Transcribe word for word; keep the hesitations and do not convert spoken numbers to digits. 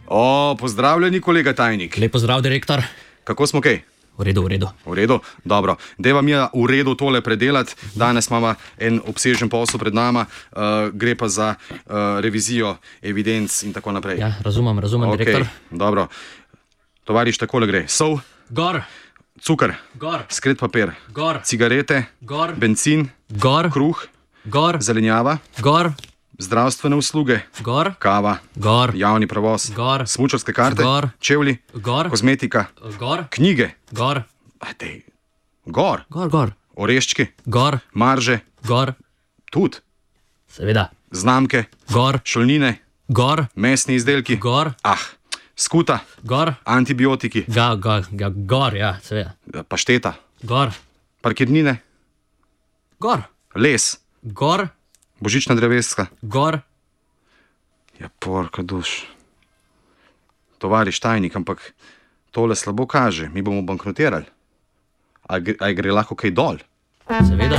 O, pozdravljeni, kolega tajnik. Lep pozdrav, direktor. Kako smo kaj? V redu, v redu. V redu? Dobro. Deva mi v redu tole predelati. Danes imamo en obsežen posel pred nama, uh, gre pa za uh, revizijo evidenc in tako naprej. Ja, razumem, razumem, okay, direktor. Dobro. Tovariš, takole gre. Sol, Gor, cukr, gor, skret papir, gor, cigarete, gor, bencin, gor, kruh, gor, zelenjava, gor, zdravstvene usluge, gor, kava, gor, javni prevoz, Gor. smučarske karte, Gor. čevlji, gor, kozmetika, gor, knjige, gor, Adej. Gor, gor, gor, oreščki, gor, marže, gor, tudi, seveda, znamke, gor, šolnine, gor, mesni izdelki, gor, ah, skuta, gor, antibiotiki, ga, ga, ga, gor, ja, seveda, pašteta, gor, parkirnine, gor, les, gor, božična dreveska. gor, Ja, porka duš. Tovariš tajnik, ampak tole slabo kaže. Mi bomo bankrotirali. A, gre- a gre lahko kaj dol? seveda.